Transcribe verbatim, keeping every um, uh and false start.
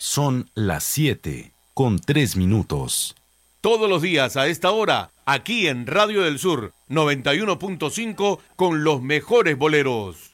Son las siete con tres minutos. Todos los días a esta hora, aquí en Radio del Sur noventa y uno punto cinco con los mejores boleros.